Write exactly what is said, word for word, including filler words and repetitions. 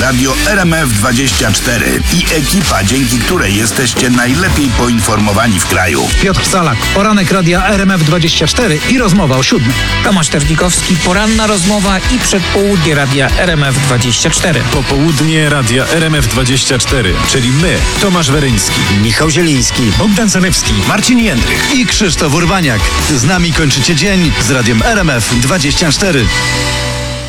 Radio R M F dwadzieścia cztery i ekipa, dzięki której jesteście najlepiej poinformowani w kraju. Piotr Salak, poranek Radia R M F dwadzieścia cztery i rozmowa o siódmej. Tomasz Terlikowski, poranna rozmowa i przedpołudnie Radia R M F dwadzieścia cztery. Popołudnie Radia R M F dwadzieścia cztery, czyli my, Tomasz Weryński, Michał Zieliński, Bogdan Sanewski, Marcin Jędrych i Krzysztof Urbaniak. Z nami kończycie dzień z Radiem R M F dwadzieścia cztery.